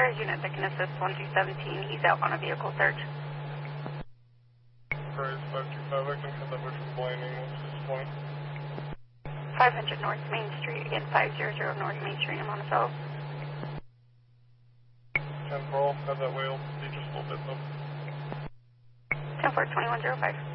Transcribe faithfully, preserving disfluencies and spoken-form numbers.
There, unit that can assist one two seventeen. He's out on a vehicle search. Price five two five, I can have that way from Blanding, one six twenty. five hundred North Main Street, again five hundred North Main Street in Monticello. ten four, have that way, it'll be just a little bit though. ten four, twenty-one oh five.